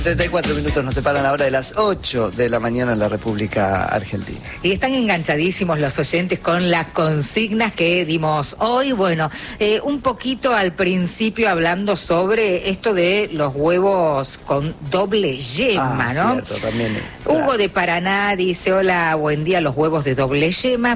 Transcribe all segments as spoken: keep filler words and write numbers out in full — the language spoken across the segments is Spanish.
treinta y cuatro minutos nos separan ahora de las ocho de la mañana en la República Argentina. Y están enganchadísimos los oyentes con las consignas que dimos hoy. Bueno, eh, un poquito al principio hablando sobre esto de los huevos con doble yema, ah, ¿no? Cierto, también. Hugo Claro. de Paraná dice, hola, buen día, los huevos de doble yema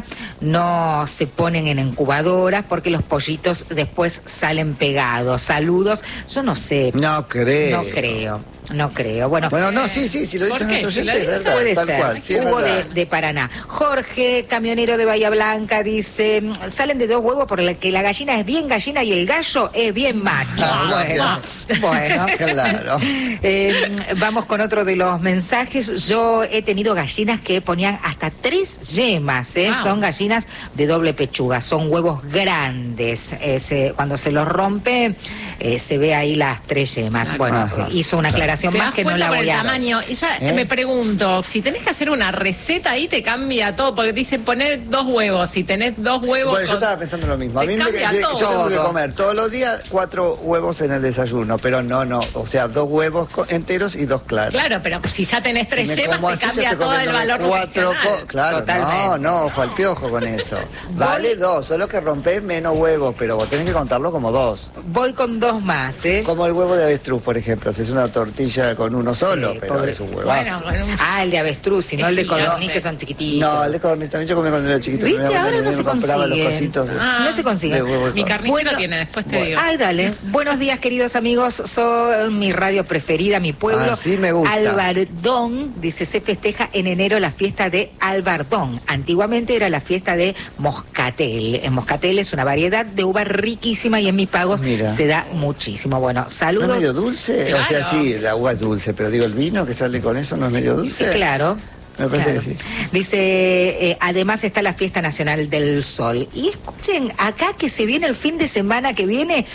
no se ponen en incubadoras porque los pollitos después salen pegados. Saludos. Yo no sé. No creo. No creo. No creo. Bueno, Bueno, no, sí, sí, si lo dice nuestro si oyente, es verdad, puede tal ser. cual, sí, es Hugo de, verdad. de Paraná. Jorge, camionero de Bahía Blanca, dice, salen de dos huevos porque la gallina es bien gallina y el gallo es bien macho. Ah, bueno, bueno. Claro. Eh, vamos con otro de los mensajes. Yo he tenido gallinas que ponían hasta tres yemas, ¿eh? Wow. Son gallinas de doble pechuga, son huevos grandes. Eh, se, cuando se los rompe, eh, se ve ahí las tres yemas. Ajá. Bueno, Ajá. hizo una aclaración Te más das que no cuenta la por voy el a... tamaño. Y ya ¿Eh? me pregunto, si tenés que hacer una receta ahí te cambia todo, porque dice poner dos huevos, si tenés dos huevos... Bueno, yo con- estaba pensando lo mismo. A te mí me, cambia yo, yo tengo que todo. comer todos los días cuatro huevos en el desayuno, pero no, no, o sea, dos huevos co- enteros y dos claros. Claro, pero si ya tenés tres Si me yemas como te así, yo cambia estoy todo el comiéndome valor cuatro nutricional. co- Claro, Totalmente. no, no, ojo al piojo con eso. Vale dos, solo que rompés menos huevos, pero vos tenés que contarlo como dos. Voy con dos más, ¿eh? Como el huevo de avestruz, por ejemplo. Si es una tortilla con uno solo, Sí, pero pobre. es un huevazo. Bueno, con un- Ah, el de avestruz, y no el de Sí, codorniz, no. que son chiquititos. No, el de codorniz también yo comí cuando era chiquito. ¿Viste? Mi abuela Ahora no me se compraba los consiguen. cositos de- Ah, No se consigue. de huevo de mi codorniz. carnicero Bueno, tiene, después te bueno. digo. Ay, dale. Buenos días, queridos amigos. Son mi radio preferida, mi pueblo. Así me gusta. Albardón, dice, se festeja en enero la fiesta de Albardón. Antiguamente era la fiesta de Moscatel. En Moscatel es una variedad de uva riquísima y en mis pagos Mira. se da muchísimo. Bueno, ¿No es saludos. medio dulce? Claro. O sea, sí, la agua es dulce, pero digo, el vino que sale con eso no es medio Sí, dulce. claro. Me parece Claro. que sí. Dice, eh, además está la Fiesta Nacional del Sol. Y escuchen, acá que se viene el fin de semana que viene,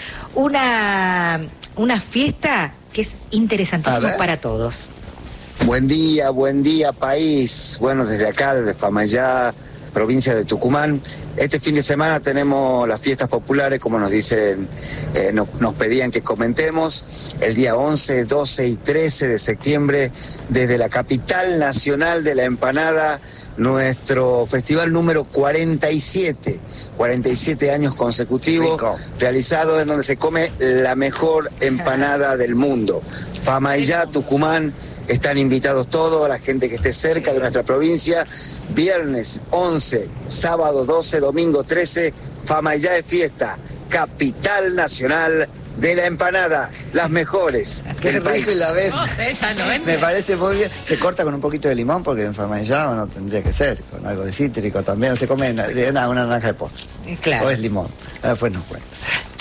una, una fiesta que es A interesantísima ver. para todos. Buen día, buen día país. Bueno, desde acá, desde Famayá, provincia de Tucumán. Este fin de semana tenemos las fiestas populares, como nos dicen, eh, nos, nos pedían que comentemos, el día once, doce y trece de septiembre, desde la capital nacional de la empanada, nuestro festival número cuarenta y siete, cuarenta y siete años consecutivos, Rico. realizado en donde se come la mejor empanada del mundo. Famayá, Tucumán, están invitados todos, la gente que esté cerca de nuestra provincia. Viernes once, sábado doce, domingo trece, Famayá de fiesta, capital nacional de la empanada, las mejores Qué del rico país. y la ves. No sé, ya no es. Me parece muy bien. Se corta con un poquito de limón porque en Farmallá no tendría que ser. Con algo de cítrico también. Se come na- de nada, una naranja de postre. Claro. O es limón. Después nos cuenta.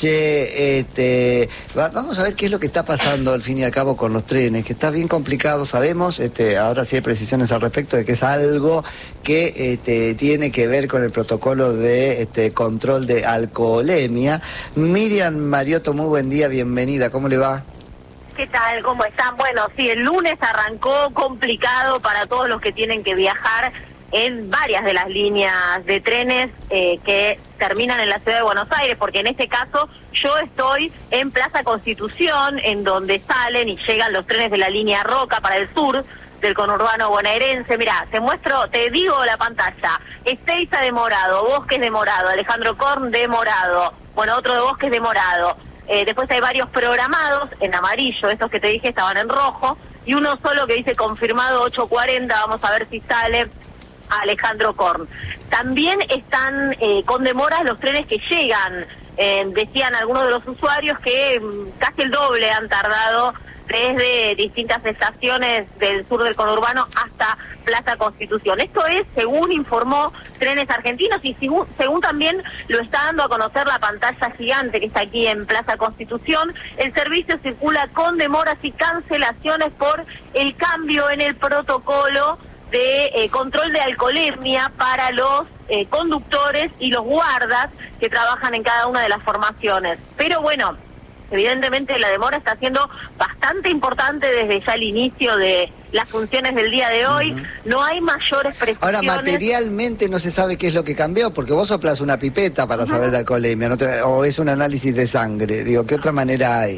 Che, este, va- vamos a ver qué es lo que está pasando al fin y al cabo con los trenes, que está bien complicado, sabemos, este, ahora sí hay precisiones al respecto de que es algo que este, tiene que ver con el protocolo de este, control de alcoholemia. Miriam Mariotto, muy buen día, bienvenida, ¿cómo le va? ¿Qué tal? ¿Cómo están? Bueno, sí, el lunes arrancó complicado para todos los que tienen que viajar en varias de las líneas de trenes eh, que terminan en la ciudad de Buenos Aires, porque en este caso yo estoy en Plaza Constitución, en donde salen y llegan los trenes de la línea Roca para el sur del conurbano bonaerense. Mirá, te muestro, te digo la pantalla. Ezeiza de morado, Bosques de morado, Alejandro Korn de morado, bueno, otro de Bosques de morado. Eh, después hay varios programados en amarillo, estos que te dije estaban en rojo, y uno solo que dice confirmado ocho cuarenta, vamos a ver si sale Alejandro Korn. También están eh, con demoras los trenes que llegan. Eh, decían algunos de los usuarios que mm, casi el doble han tardado desde distintas estaciones del sur del conurbano hasta Plaza Constitución. Esto es según informó Trenes Argentinos y según, según también lo está dando a conocer la pantalla gigante que está aquí en Plaza Constitución. El servicio circula con demoras y cancelaciones por el cambio en el protocolo de eh, control de alcoholemia para los eh, conductores y los guardas que trabajan en cada una de las formaciones. Pero bueno, evidentemente la demora está siendo bastante importante desde ya el inicio de las funciones del día de hoy. Uh-huh. No hay mayores precisiones. Ahora, materialmente no se sabe qué es lo que cambió, porque vos soplas una pipeta para uh-huh. saber de alcoholemia, ¿no te, o es un análisis de sangre. Digo, ¿qué otra manera hay?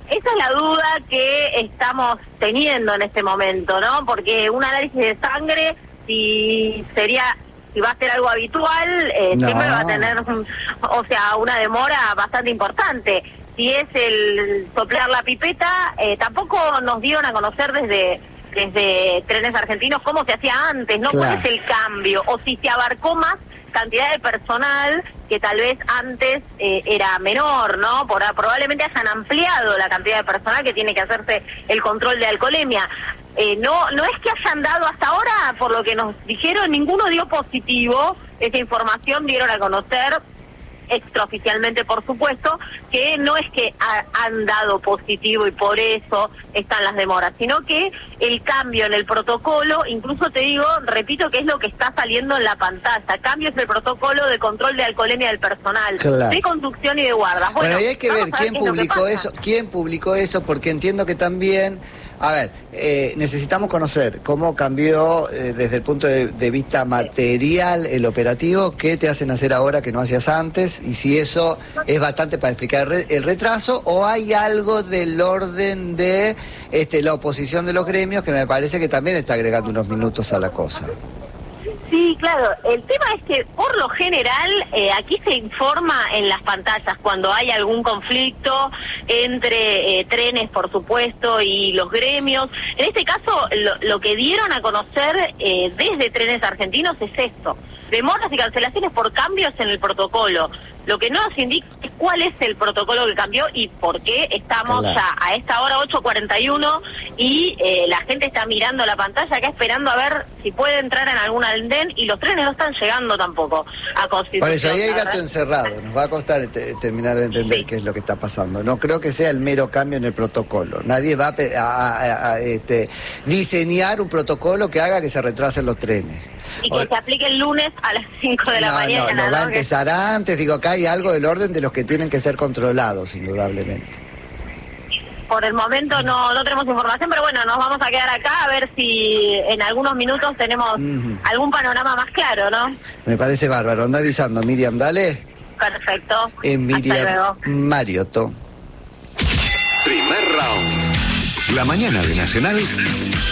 Esa es la duda que estamos teniendo en este momento, ¿no? Porque un análisis de sangre, si sería, si va a ser algo habitual, eh, no. siempre va a tener, o sea, una demora bastante importante. Si es el soplar la pipeta, eh, tampoco nos dieron a conocer desde desde Trenes Argentinos cómo se hacía antes, ¿no? Claro. ¿Cuál es el cambio? O si se abarcó más cantidad de personal que tal vez antes eh, era menor, ¿no? Por, probablemente hayan ampliado la cantidad de personal que tiene que hacerse el control de alcoholemia. Eh, no, no es que hayan dado hasta ahora, por lo que nos dijeron, ninguno dio positivo. Esa información dieron a conocer extraoficialmente, por supuesto, que no es que ha, han dado positivo y por eso están las demoras, sino que el cambio en el protocolo, incluso te digo, repito que es lo que está saliendo en la pantalla, cambios en el protocolo de control de alcoholemia del personal, claro. de conducción y de guardas. Bueno, Pero ahí hay que ver quién publicó que eso, quién publicó eso, porque entiendo que también, a ver, eh, necesitamos conocer cómo cambió eh, desde el punto de, de vista material el operativo, qué te hacen hacer ahora que no hacías antes, y si eso es bastante para explicar el, re, el retraso, o hay algo del orden de este, la oposición de los gremios que me parece que también está agregando unos minutos a la cosa. Sí, claro. El tema es que, por lo general, eh, aquí se informa en las pantallas cuando hay algún conflicto entre eh, trenes, por supuesto, y los gremios. En este caso, lo, lo que dieron a conocer eh, desde Trenes Argentinos es esto: demoras y cancelaciones por cambios en el protocolo. Lo que no nos indica es cuál es el protocolo que cambió y por qué estamos claro. ya a esta hora ocho cuarenta y uno y eh, la gente está mirando la pantalla acá esperando a ver si puede entrar en algún andén y los trenes no están llegando tampoco a Constitución. Por eso ahí hay gato encerrado, nos va a costar te, terminar de entender sí. qué es lo que está pasando. No creo que sea el mero cambio en el protocolo. Nadie va a, a, a, a este, diseñar un protocolo que haga que se retrasen los trenes. Y que o... se aplique el lunes a las cinco de la no, mañana. No, no, va a que... empezar antes, digo, acá hay algo del orden de los que tienen que ser controlados, indudablemente. Por el momento no, no tenemos información, pero bueno, nos vamos a quedar acá a ver si en algunos minutos tenemos uh-huh. algún panorama más claro, ¿no? Me parece bárbaro. Anda avisando, Miriam, dale. Perfecto. Eh, Miriam Mariotto. Primer round. La mañana de Nacional